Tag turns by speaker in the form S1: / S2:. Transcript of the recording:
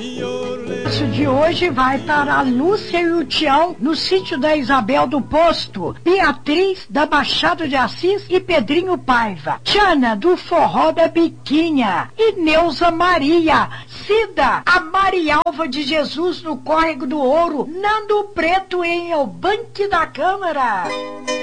S1: De hoje vai para a Lúcia e o Tião no sítio da Isabel do Posto, Beatriz da Baixada de Assis e Pedrinho Paiva, Tiana do Forró da Biquinha e Neuza Maria, Cida, a Marialva de Jesus no Córrego do Ouro, Nando Preto em Elbanque da Câmara.